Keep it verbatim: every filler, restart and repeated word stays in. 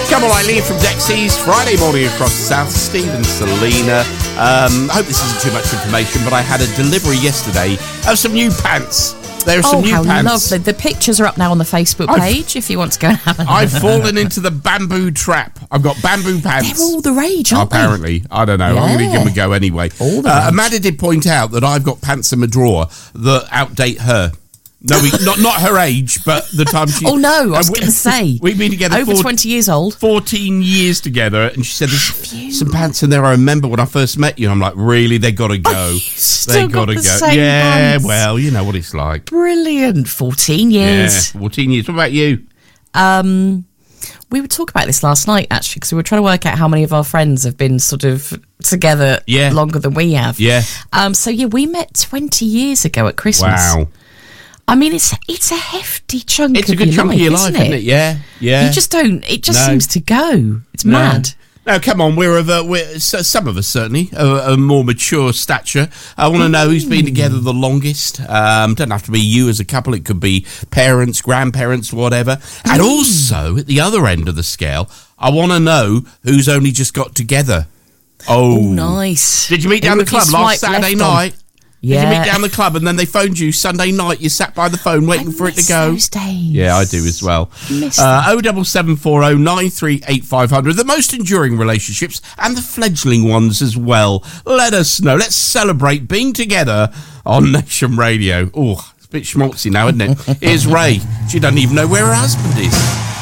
Come on, Eileen from Dexys, Friday morning across the south. Stephen, Selena. Um, I hope this isn't too much information, but I had a delivery yesterday of some new pants. There are some oh, new how pants. lovely. The pictures are up now on the Facebook page I've, if you want to go and have a look. I've fallen into the bamboo trap. I've got bamboo pants. They're all the rage, aren't Apparently. they? I don't know. Yeah. I'm going to give them a go anyway. All the uh, rage. Amanda did point out that I've got pants in my drawer that outdate her. No, we, not not her age, but the time she... Oh, no, I was we, going to say. We've been together... Over four, twenty years old. fourteen years together, and she said, there's some pants in there I remember when I first met you. I'm like, really? They got to go. They got to the go. Same Yeah, pants. well, you know what it's like. Brilliant. fourteen years. Yeah, fourteen years. What about you? Um, we were talking about this last night, actually, because we were trying to work out how many of our friends have been sort of together Yeah. longer than we have. Yeah. Um, so, yeah, we met twenty years ago at Christmas. Wow. I mean, it's it's a hefty chunk It's of a good your chunk life, of your life, isn't isn't it? Yeah, yeah. You just don't, it just No. seems to go. It's No. mad. Now, come on, we're of a, we're, s- some of us certainly, a, a more mature stature. I want to know who's been together the longest. Um, doesn't have to be you as a couple. It could be parents, grandparents, whatever. And also, at the other end of the scale, I want to know who's only just got together. Oh, Oh, nice. Did you meet down Who the have you club last swiped Saturday left on? night? Yeah. Did you meet down the club and then they phoned you Sunday night? You sat by the phone waiting I for it to miss go. those days. Yeah, I do as well. Miss Uh, oh double seven four oh nine three eight five hundred. The most enduring relationships and the fledgling ones as well. Let us know. Let's celebrate being together on Nation Radio. Oh, it's a bit schmaltzy now, isn't it? Here's Ray. She doesn't even know where her husband is.